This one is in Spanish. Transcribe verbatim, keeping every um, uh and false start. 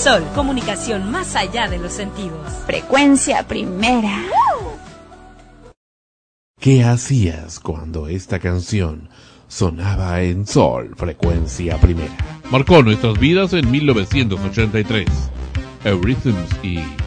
Sol, comunicación más allá de los sentidos. Frecuencia Primera. ¿Qué hacías cuando esta canción sonaba en Sol, Frecuencia Primera? Marcó nuestras vidas en mil novecientos ochenta y tres. Eurythms y